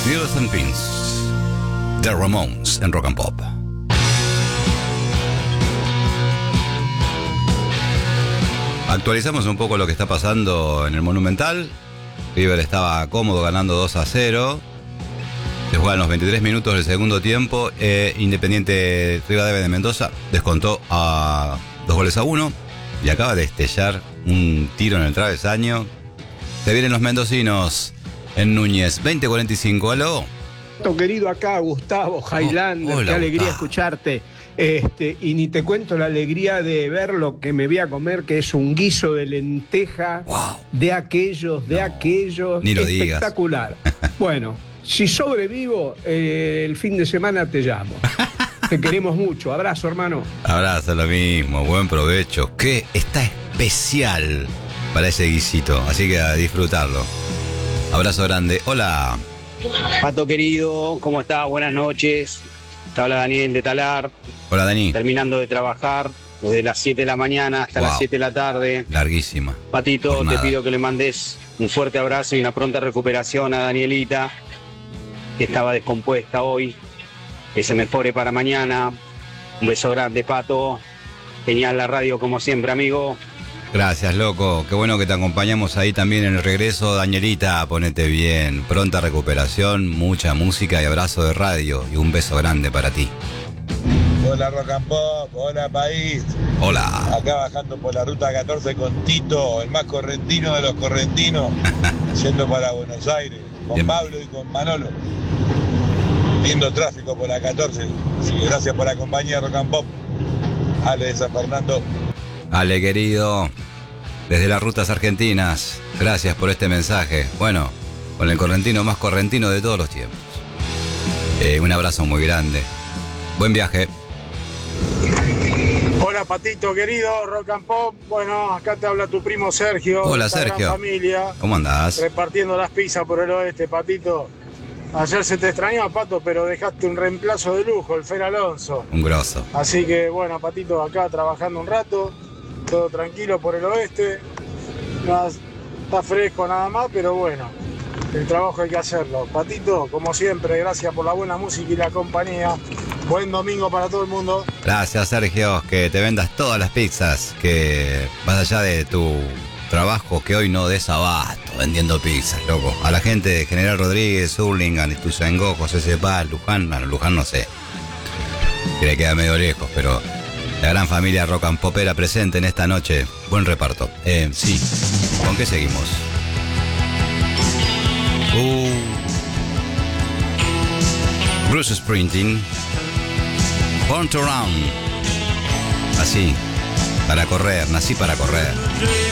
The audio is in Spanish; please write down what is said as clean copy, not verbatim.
Needles and Pins, The Ramones en Rock and Pop. Actualizamos un poco lo que está pasando en el Monumental. River estaba cómodo ganando 2-0. Se juegan los 23 minutos del segundo tiempo. Independiente Rivadavia de Mendoza descontó a 2-1 y acaba de estellar un tiro en el travesaño. Se vienen los mendocinos en Núñez. 20:45. ¿Aló? Querido, acá Gustavo Highlander, hola, qué alegría Gustavo. escucharte. Y ni te cuento la alegría de ver lo que me voy a comer, que es un guiso de lenteja, Wow. de aquellos, Ni lo digas. espectacular. Bueno, si sobrevivo, el fin de semana te llamo. Te queremos mucho. Abrazo, hermano. Abrazo, lo mismo. Buen provecho. Que está especial para ese guisito. Así que a disfrutarlo. Abrazo grande. Hola. Pato querido, ¿cómo estás? Buenas noches. Te habla Daniel de Talar, Hola, Dani. terminando de trabajar desde las 7 de la mañana hasta Wow. las 7 de la tarde. Larguísima. Patito, Jornada. te pido que le mandes un fuerte abrazo y una pronta recuperación a Danielita, que estaba descompuesta hoy. Que se mejore para mañana. Un beso grande, Pato. Genial la radio como siempre, amigo. Gracias, loco. Qué bueno que te acompañamos ahí también en el regreso. Danielita, ponete bien. Pronta recuperación, mucha música y abrazo de radio. Y un beso grande para ti. Hola Rock and Pop, hola país. Hola. Acá bajando por la ruta 14 con Tito, el más correntino de los correntinos, yendo para Buenos Aires, con Bien. Pablo y con Manolo. Lindo tráfico por la 14. Así que gracias por la compañía Rock and Pop. Ale de San Fernando. Ale, querido. Desde las rutas argentinas. Gracias por este mensaje. Bueno, con el correntino más correntino de todos los tiempos. Un abrazo muy grande. Buen viaje. Hola Patito querido, Rock and Pop. Bueno, acá te habla tu primo Sergio. Hola, esta gran Sergio. familia, ¿Cómo andás? repartiendo las pizzas por el oeste, Patito. Ayer se te extrañó, Pato, pero dejaste un reemplazo de lujo, el Fer Alonso. Un grosso. Así que bueno, Patito, acá trabajando un rato, todo tranquilo por el oeste. Está fresco nada más, pero bueno, el trabajo hay que hacerlo. Patito, como siempre, gracias por la buena música y la compañía. Buen domingo para todo el mundo. Gracias, Sergio. Que te vendas todas las pizzas. Que más allá de tu trabajo, que hoy no des abasto vendiendo pizzas, loco. A la gente de General Rodríguez, Hurlingham, Ituzaingó, José Cepaz, Luján. Bueno, Luján no sé. Que le queda medio lejos, pero la gran familia Rock and Popera presente en esta noche. Buen reparto. Sí. ¿Con qué seguimos? Bruce Springsteen. Born to Run. Así, para correr, nací para correr.